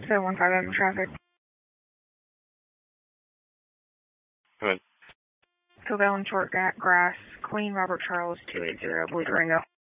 715 traffic. Go ahead. Phil Allen, short grass, Queen Robert Charles 280, Blue Durango.